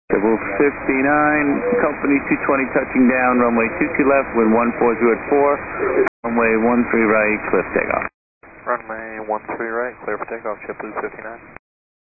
Double 59, company 220 touching down, runway 22 left, wind 140 at 4, runway 13 right, clear for takeoff. Runway 13 right, clear for takeoff, JetBlue 59.